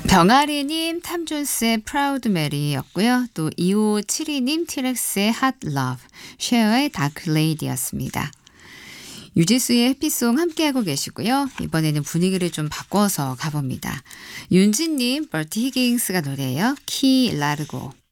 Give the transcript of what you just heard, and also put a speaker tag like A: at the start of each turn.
A: 병아리님 탐존스의 프라우드 메리였고요. 또 2572님 티렉스의 핫 러브, 쉐어의 다크 레이디였습니다. 유지수의 해피송 함께하고 계시고요. 이번에는 분위기를 좀 바꿔서 가봅니다. 윤진님, 버티 히깅스가 노래해요. 키 라르고.